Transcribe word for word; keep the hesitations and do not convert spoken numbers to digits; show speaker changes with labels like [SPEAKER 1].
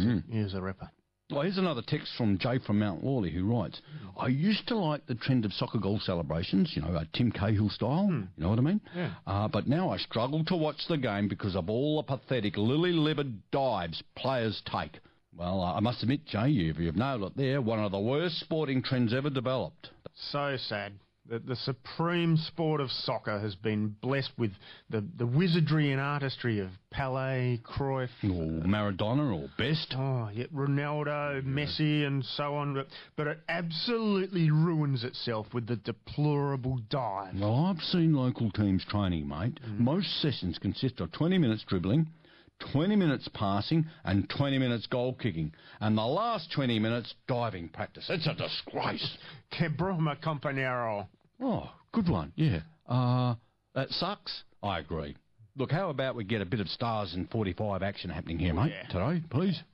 [SPEAKER 1] Mm. He was a ripper.
[SPEAKER 2] Well, here's another text from Jay from Mount Lawley who writes, I used to like the trend of soccer goal celebrations, you know, uh, Tim Cahill style, mm. you know what I mean?
[SPEAKER 1] Yeah.
[SPEAKER 2] Uh, but now I struggle to watch the game because of all the pathetic lily-livered dives players take. Well, uh, I must admit, Jay, you've, you've nailed it there. One of the worst sporting trends ever developed.
[SPEAKER 1] So sad. The, the supreme sport of soccer has been blessed with the, the wizardry and artistry of Pelé, Cruyff...
[SPEAKER 2] Or Maradona, or Best.
[SPEAKER 1] Oh, yeah, Ronaldo, yeah. Messi, and so on. But, but it absolutely ruins itself with the deplorable dive.
[SPEAKER 2] Well, I've seen local teams training, mate. Mm. Most sessions consist of twenty minutes dribbling, twenty minutes passing, and twenty minutes goal kicking. And the last twenty minutes, diving practice. It's a disgrace.
[SPEAKER 1] Que broma, compañero.
[SPEAKER 2] Oh, good one, yeah. Uh, that sucks. I agree. Look, how about we get a bit of Stars in forty-five action happening here,
[SPEAKER 1] oh,
[SPEAKER 2] mate,
[SPEAKER 1] yeah.
[SPEAKER 2] today, please?